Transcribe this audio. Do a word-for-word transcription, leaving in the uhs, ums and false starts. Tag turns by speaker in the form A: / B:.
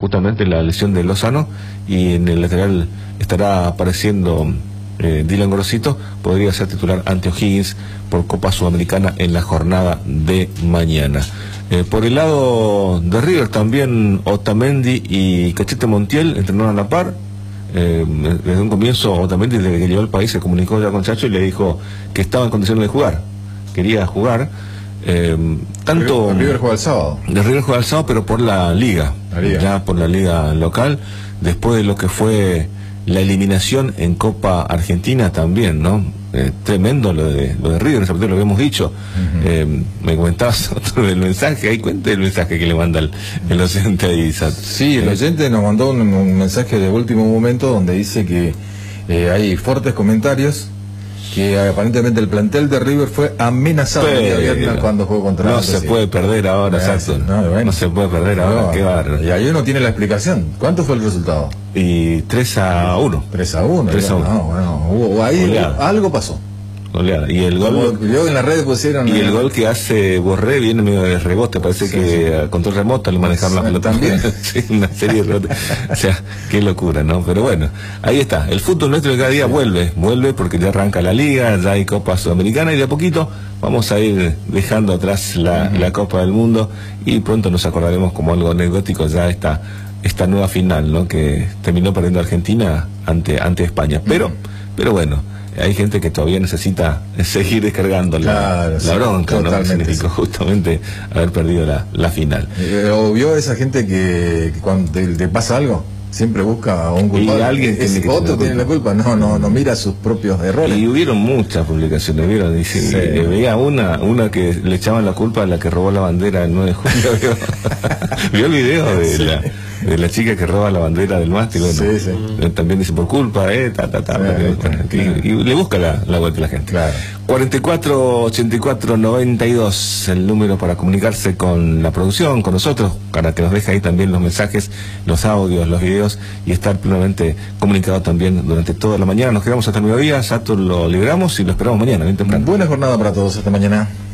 A: justamente la lesión de Lozano, y en el lateral estará apareciendo eh, Dylan Gorosito, podría ser titular ante O'Higgins por Copa Sudamericana en la jornada de mañana. Eh, por el lado de River también Otamendi y Cachete Montiel entrenaron a la par. Eh, desde un comienzo Otamendi, desde que llegó al país, se comunicó ya con Chacho y le dijo que estaba en condiciones de jugar, quería jugar. Eh, tanto
B: el River juega el sábado.
A: El River juega el sábado, pero por la liga,
B: la liga,
A: ya por la liga local, después de lo que fue la eliminación en Copa Argentina también, ¿no? Eh, tremendo lo de, lo de River, lo habíamos dicho. Uh-huh. eh, me comentabas otro del mensaje, ahí cuente el mensaje que le manda el, el oyente ahí, Sat.
B: Sí, el oyente nos mandó un, un mensaje de último momento donde dice que eh, hay fuertes comentarios, que aparentemente el plantel de River fue amenazado el día viernes cuando jugó contra
A: no se sí. puede perder ahora, Sato. No, bueno, no se puede perder ahora, no, qué bárbaro.
B: Y ahí uno tiene la explicación. ¿Cuánto fue el resultado?
A: Y tres a uno.
B: tres a uno.
A: tres a uno.
B: No, bueno, hubo, ahí Goleada. Algo pasó.
A: Goleada. Y el gol,
B: yo en las redes pusieron.
A: Y el, el gol que hace Borré viene medio de rebote, parece sí, que sí. a control remoto al manejar la pelota.
B: También.
A: Sí, una serie de rebotes. O sea, qué locura, ¿no? Pero bueno, ahí está. El fútbol nuestro de cada día sí. vuelve, vuelve porque ya arranca la liga, ya hay Copa Sudamericana y de a poquito vamos a ir dejando atrás la, uh-huh. la Copa del Mundo y pronto nos acordaremos como algo anecdótico ya esta, esta nueva final, ¿no? Que terminó perdiendo Argentina ante, ante España. Pero, uh-huh. pero bueno. Hay gente que todavía necesita seguir descargando la,
B: claro,
A: la
B: sí,
A: bronca, ¿no? Significó justamente haber perdido la, la final.
B: Eh, ¿O vio esa gente que, que cuando te, te pasa algo, siempre busca a un culpable?
A: Y alguien
B: es,
A: tiene que
B: otro tiene la culpa. No, no, no mira sus propios errores.
A: Y hubieron muchas publicaciones, ¿vieron? Y, sí, sí. y veía una, una que le echaban la culpa a la que robó la bandera el nueve de julio. ¿Vio, ¿Vio el video de sí. la... de la chica que roba la bandera del mástil? Bueno,
B: sí, sí.
A: también dice por culpa, eh, ta, ta, ta, claro, claro, y, claro. y le busca la, la vuelta a la gente.
B: Claro.
A: cuarenta y cuatro ochenta y cuatro noventa y dos, el número para comunicarse con la producción, con nosotros, para que nos deje ahí también los mensajes, los audios, los videos, y estar plenamente comunicado también durante toda la mañana. Nos quedamos hasta el mediodía, Sato lo liberamos y lo esperamos mañana, bien temprano.
B: Buena jornada para todos, hasta mañana.